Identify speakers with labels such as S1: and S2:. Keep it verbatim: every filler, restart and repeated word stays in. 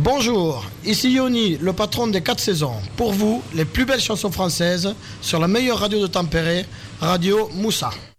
S1: Bonjour, ici Yoni, le patron des quatre saisons. Pour vous, les plus belles chansons françaises sur la meilleure radio de Tampere, Radio Moussa.